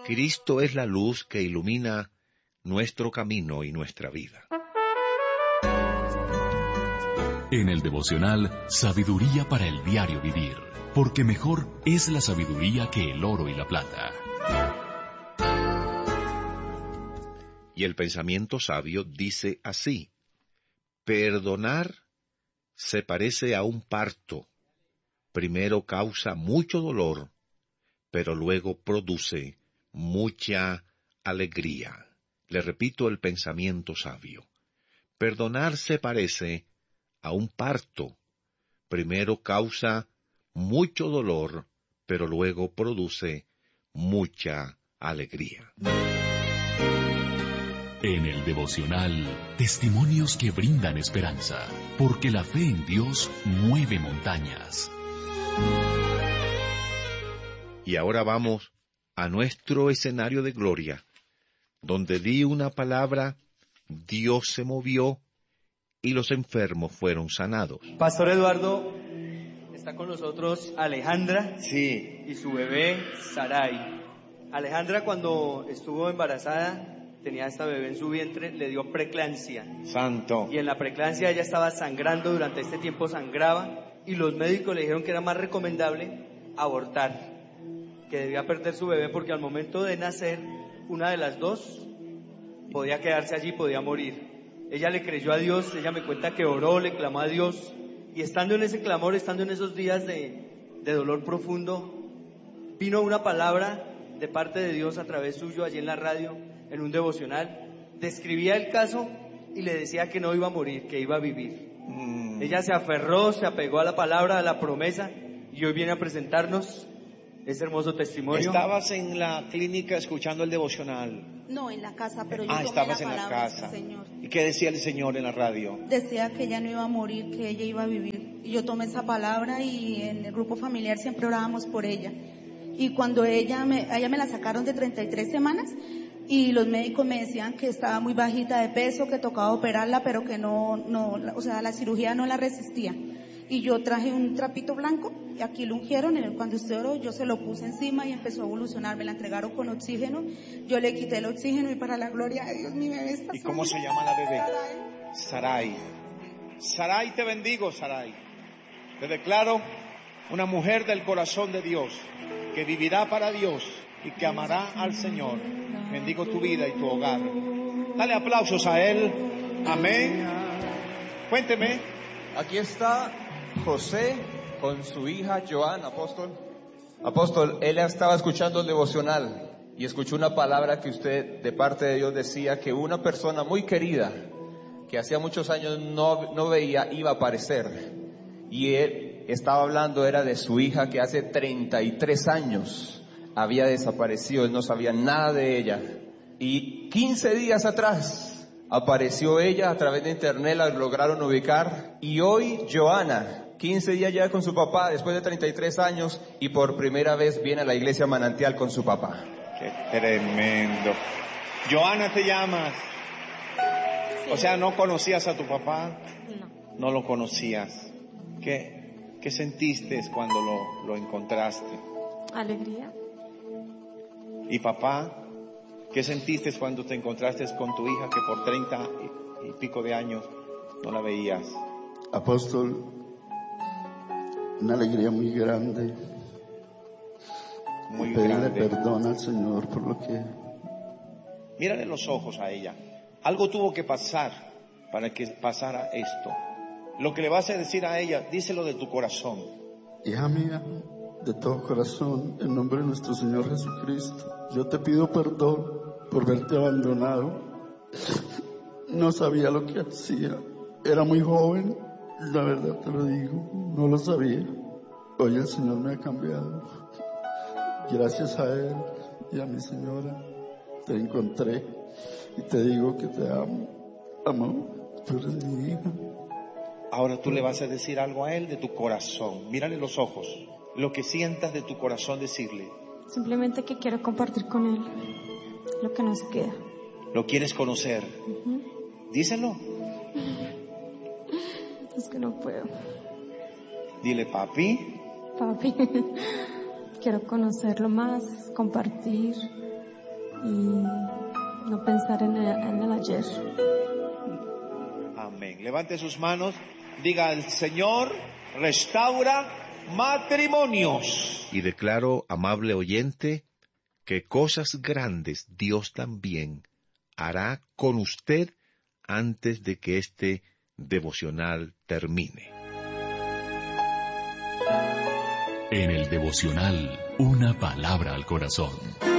Cristo es la luz que ilumina nuestro camino y nuestra vida. En el devocional, sabiduría para el diario vivir, porque mejor es la sabiduría que el oro y la plata. Y el pensamiento sabio dice así: perdonar se parece a un parto. Primero causa mucho dolor, pero luego produce mucha alegría. Le repito el pensamiento sabio. Perdonar se parece a un parto. Primero causa mucho dolor, pero luego produce mucha alegría. En el devocional, testimonios que brindan esperanza, porque la fe en Dios mueve montañas. Y ahora vamos a nuestro escenario de gloria, donde di una palabra, Dios se movió y los enfermos fueron sanados. Pastor Eduardo, está con nosotros Alejandra Sí. y su bebé Sarai. Alejandra, cuando estuvo embarazada, tenía esta bebé en su vientre, le dio preeclampsia. Santo. Y en la preeclampsia ella estaba sangrando, durante este tiempo sangraba, y los médicos le dijeron que era más recomendable abortar, que debía perder su bebé porque al momento de nacer, una de las dos podía quedarse allí, podía morir. Ella le creyó a Dios, ella me cuenta que oró, le clamó a Dios, y estando en ese clamor, estando en esos días de dolor profundo, vino una palabra de parte de Dios a través suyo allí en la radio, en un devocional. Describía el caso y le decía que no iba a morir, que iba a vivir. Ella se aferró, se apegó a la palabra, a la promesa, y hoy viene a presentarnos ese hermoso testimonio. ¿Estabas en la clínica escuchando el devocional? No, en la casa, pero yo tomé estabas la en la palabra, casa. sí, Señor. ¿Y qué decía el Señor en la radio? Decía que ella no iba a morir, que ella iba a vivir. Y yo tomé esa palabra y en el grupo familiar siempre orábamos por ella. Y cuando a ella me la sacaron de 33 semanas y los médicos me decían que estaba muy bajita de peso, que tocaba operarla, pero que o sea, la cirugía no la resistía. Y yo traje un trapito blanco y aquí lo ungieron, cuando usted oró yo se lo puse encima y empezó a evolucionar, me la entregaron con oxígeno, yo le quité el oxígeno y para la gloria de Dios mi bebé está ¿Y cómo sana. se llama la bebé? Sarai. Sarai, te bendigo, Sarai. Te declaro una mujer del corazón de Dios, que vivirá para Dios y que amará al Señor. Bendigo tu vida y tu hogar. Dale aplausos a Él. Amén. Cuénteme. Aquí está José con su hija Joan, apóstol. Apóstol, él estaba escuchando el devocional y escuchó una palabra que usted de parte de Dios decía que una persona muy querida que hacía muchos años no veía iba a aparecer. Y él estaba hablando era de su hija que hace 33 años había desaparecido, él no sabía nada de ella. Y 15 días atrás apareció ella a través de internet, la lograron ubicar. Y hoy Joana, 15 días ya con su papá, después de 33 años, y por primera vez viene a la iglesia Manantial con su papá. Qué tremendo. Joana, ¿te llamas? Sí. O sea, ¿no conocías a tu papá? No. No lo conocías. ¿Qué sentiste cuando lo encontraste? Alegría. ¿Y papá? ¿Qué sentiste cuando te encontraste con tu hija que por 30 y pico de años no la veías? Apóstol, una alegría muy grande. Muy pedirle grande. Perdón al Señor por lo que... Mírale los ojos a ella. Algo tuvo que pasar para que pasara esto. Lo que le vas a decir a ella, díselo de tu corazón. Hija mía, de todo corazón, en nombre de nuestro Señor Jesucristo, yo te pido perdón por verte abandonado. No sabía lo que hacía. Era muy joven, la verdad te lo digo, no lo sabía. Hoy el Señor me ha cambiado. Gracias a Él y a mi señora te encontré y te digo que te amo. Amor, tú eres mi hija. Ahora tú le vas a decir algo a él de tu corazón. Mírale los ojos. Lo que sientas de tu corazón decirle. Simplemente que quiero compartir con él lo que nos queda. ¿Lo quieres conocer? Díselo. Es que no puedo. Dile, papi. Papi, quiero conocerlo más, compartir. y no pensar en el ayer. Amén. Levante sus manos. Diga: el Señor restaura matrimonios. Y declaro, amable oyente, que cosas grandes Dios también hará con usted antes de que este devocional termine. En el devocional, una palabra al corazón.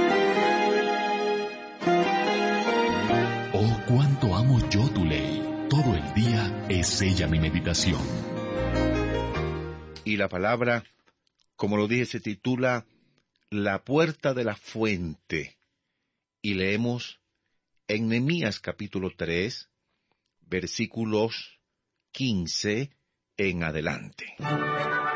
Oh, cuánto amo yo tu ley. Todo el día es ella mi meditación. Y la palabra, como lo dije, se titula La puerta de la fuente. Y leemos en Nehemías capítulo 3, versículos 15 en adelante.